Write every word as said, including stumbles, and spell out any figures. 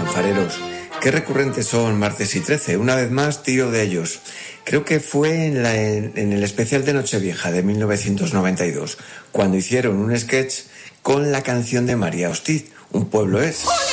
alfareros. Qué recurrentes son Martes y trece. Una vez más, tiro de ellos. Creo que fue en, la, en, en el especial de Nochevieja de mil novecientos noventa y dos, cuando hicieron un sketch con la canción de María Hostiz, Un pueblo es.